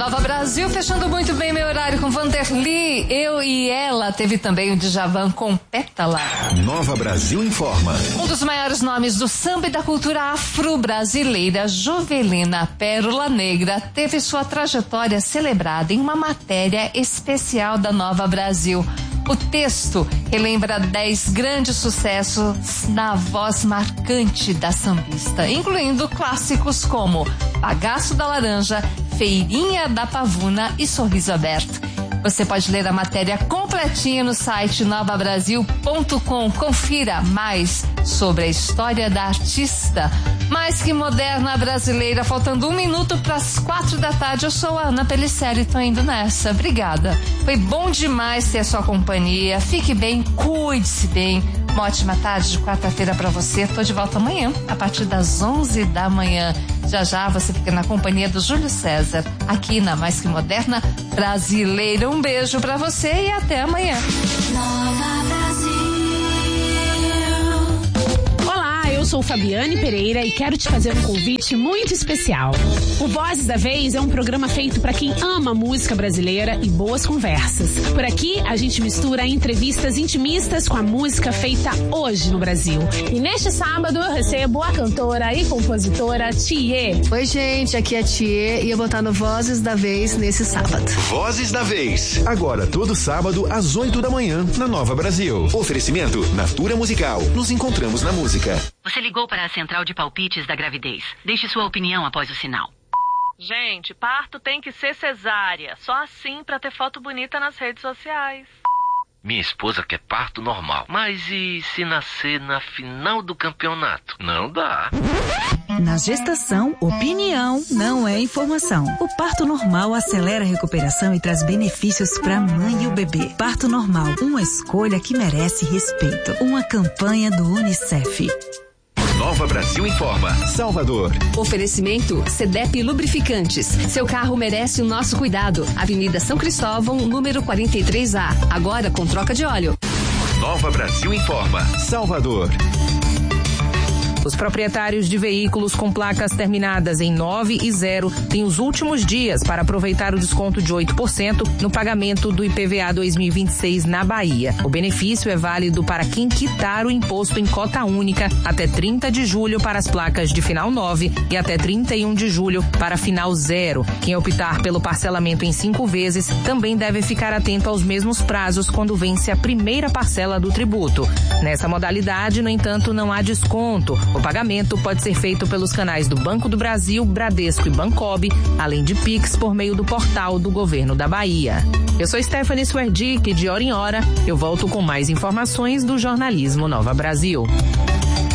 Nova Brasil, fechando muito bem meu horário com Vanderly, Eu e Ela. Teve também o Djavan com Pétala. Nova Brasil informa. Um dos maiores nomes do samba e da cultura afro-brasileira, Jovelina Pérola Negra, teve sua trajetória celebrada em uma matéria especial da Nova Brasil. O texto relembra 10 grandes sucessos na voz marcante da sambista, incluindo clássicos como Bagaço da Laranja, Feirinha da Pavuna e Sorriso Aberto. Você pode ler a matéria completinha no site novabrasil.com. Confira mais sobre a história da artista. Mais que moderna brasileira, faltando 1 minuto para as 4 da tarde. Eu sou a Ana Pelliceri e tô indo nessa. Obrigada. Foi bom demais ter a sua companhia. Fique bem, cuide-se bem. Uma ótima tarde de quarta-feira para você. Tô de volta amanhã, a partir das 11 da manhã. Já já você fica na companhia do Júlio César, aqui na Mais Que Moderna Brasileira. Um beijo para você e até amanhã. Nova Brasil. Eu sou Fabiane Pereira e quero te fazer um convite muito especial. O Vozes da Vez é um programa feito para quem ama música brasileira e boas conversas. Por aqui, a gente mistura entrevistas intimistas com a música feita hoje no Brasil. E neste sábado eu recebo a cantora e compositora Thier. Oi, gente, aqui é a Thier e eu vou estar no Vozes da Vez nesse sábado. Vozes da Vez. Agora, todo sábado, às 8 da manhã, na Nova Brasil. Oferecimento Natura Musical. Nos encontramos na música. Você ligou para a central de palpites da gravidez. Deixe sua opinião após o sinal. Gente, parto tem que ser cesárea. Só assim pra ter foto bonita nas redes sociais. Minha esposa quer parto normal. Mas e se nascer na final do campeonato? Não dá. Na gestação, opinião não é informação. O parto normal acelera a recuperação e traz benefícios para a mãe e o bebê. Parto normal, uma escolha que merece respeito. Uma campanha do UNICEF. Nova Brasil informa. Salvador. Oferecimento CDEP Lubrificantes. Seu carro merece o nosso cuidado. Avenida São Cristóvão, número 43A. Agora com troca de óleo. Nova Brasil informa. Salvador. Os proprietários de veículos com placas terminadas em 9 e 0 têm os últimos dias para aproveitar o desconto de 8% no pagamento do IPVA 2026 na Bahia. O benefício é válido para quem quitar o imposto em cota única até 30 de julho para as placas de final 9 e até 31 de julho para final 0. Quem optar pelo parcelamento em 5 vezes também deve ficar atento aos mesmos prazos quando vence a primeira parcela do tributo. Nessa modalidade, no entanto, não há desconto. O pagamento pode ser feito pelos canais do Banco do Brasil, Bradesco e Bancob, além de Pix por meio do portal do Governo da Bahia. Eu sou Stephanie Swerdick, de hora em hora eu volto com mais informações do jornalismo Nova Brasil.